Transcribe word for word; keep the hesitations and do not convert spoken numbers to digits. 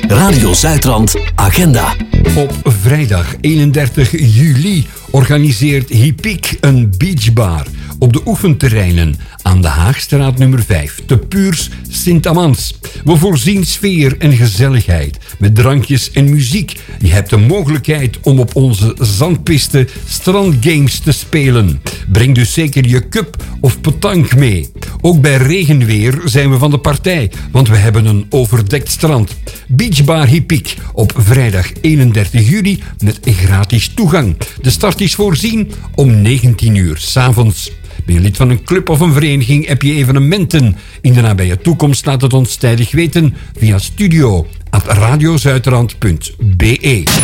Radio Zuidrand Agenda. Op vrijdag eenendertig juli organiseert Hipiek een beachbar op de oefenterreinen aan de Haagstraat nummer vijf, te Puurs Sint-Amans. We voorzien sfeer en gezelligheid met drankjes en muziek. Je hebt de mogelijkheid om op onze zandpiste strandgames te spelen. Breng dus zeker je cup of petanque mee. Ook bij regenweer zijn we van de partij, want we hebben een overdekt strand. Beachbar Hipiek op vrijdag eenendertig juli met gratis toegang. De start is voorzien om negentien uur 's avonds. Ben je lid van een club of een vereniging? Heb je evenementen in de nabije toekomst? Laat het ons tijdig weten via studio at radiozuidrand punt be.